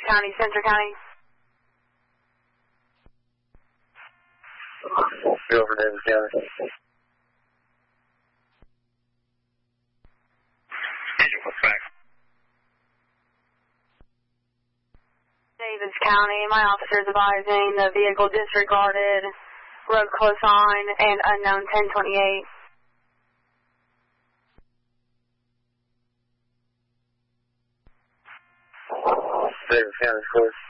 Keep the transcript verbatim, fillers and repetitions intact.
County, Central County. Go over Davis County. Agent, what's back? Davis County, my officer is advising the vehicle disregarded, road close on, and unknown ten twenty-eight. Davis County, close.